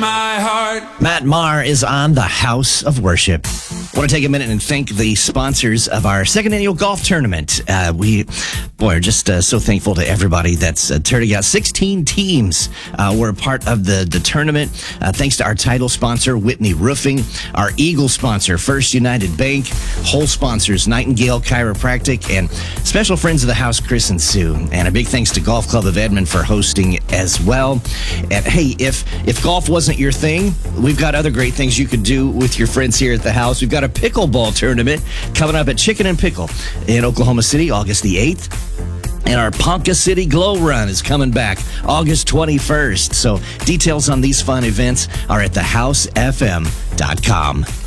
my heart. Matt Maher is on the House of Worship. I want to take a minute and thank the sponsors of our second annual golf tournament. We are just so thankful to everybody that's turning out. 16 teams were a part of the tournament. Thanks to our title sponsor, Whitney Roofing, our Eagle sponsor, First United Bank, whole sponsors, Nightingale Chiropractic, and special friends of the house, Chris and Sue. And a big thanks to Golf Club of Edmond for hosting as well. And hey, if golf wasn't your thing, we've got other great things you could do with your friends here at the house. We've got a pickleball tournament coming up at Chicken and Pickle in Oklahoma City, August the 8th. And our Ponca City Glow Run is coming back August 21st. So details on these fun events are at thehousefm.com.